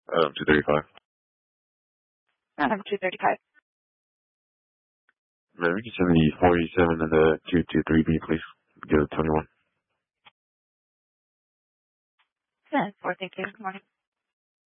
235. 235. Man, we can send the 487 and the 223B, please. Get a 21. 4, thank you. Good morning.